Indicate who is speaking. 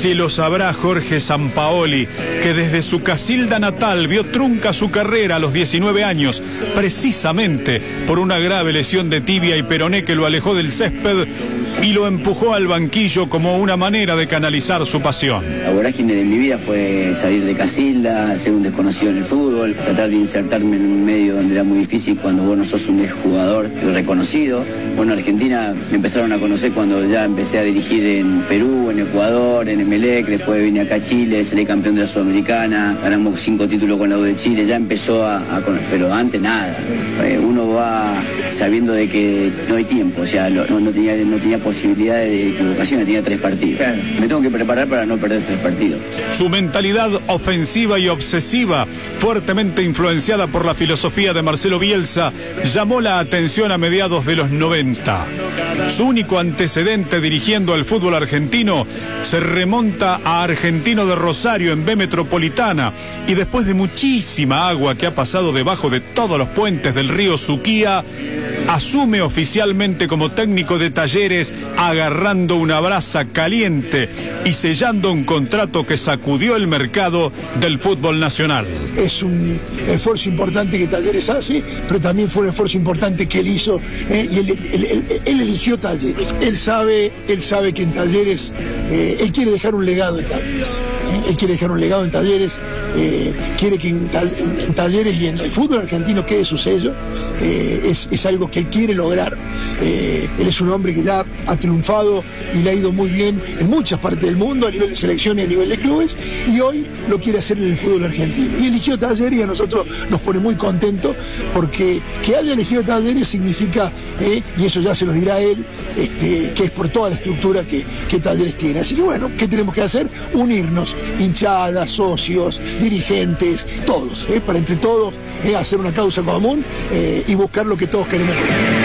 Speaker 1: Si lo sabrá Jorge Sampaoli, que desde su Casilda natal vio trunca su carrera a los 19 años, precisamente por una grave lesión de tibia y peroné que lo alejó del césped y lo empujó al banquillo como una manera de canalizar su pasión.
Speaker 2: La vorágine de mi vida fue salir de Casilda, ser un desconocido en el fútbol, tratar de insertarme en un medio donde era muy difícil cuando vos no sos un exjugador reconocido. Bueno, en Argentina me empezaron a conocer cuando ya empecé a dirigir en Perú, en Ecuador, en Emelec, después vine acá a Chile, salí campeón de la Sudamericana, ganamos 5 títulos con la U de Chile, ya empezó pero antes nada. Uno va sabiendo de que no hay tiempo, o sea, no tenía posibilidad de equivocación, tenía 3 partidos. Me tengo que preparar para no perder 3 partidos.
Speaker 1: Su mentalidad ofensiva y obsesiva, fuertemente influenciada por la filosofía de Marcelo Bielsa, llamó la atención a mediados de los 90. Su único antecedente dirigiendo al fútbol argentino se remonta a Argentino de Rosario en B Metropolitana, y después de muchísima agua que ha pasado debajo de todos los puentes del río Suquía, asume oficialmente como técnico de Talleres, agarrando una brasa caliente y sellando un contrato que sacudió el mercado del fútbol nacional.
Speaker 3: Es un esfuerzo importante que Talleres hace, pero también fue un esfuerzo importante que él hizo, y él eligió Talleres. Él sabe que en Talleres, él quiere dejar un legado en Talleres. Él quiere dejar un legado en Talleres, quiere que en Talleres y en el fútbol argentino quede su sello. Es algo que él quiere lograr. Él es un hombre que ya ha triunfado y le ha ido muy bien en muchas partes del mundo, a nivel de selecciones y a nivel de clubes, y hoy lo quiere hacer en el fútbol argentino. Y eligió Talleres, y a nosotros nos pone muy contentos, porque que haya elegido Talleres significa, y eso ya se lo dirá él, que es por toda la estructura que Talleres tiene. Así que bueno, ¿qué tenemos que hacer? Unirnos, hinchadas, socios, dirigentes, todos, para entre todos hacer una causa común y buscar lo que todos queremos.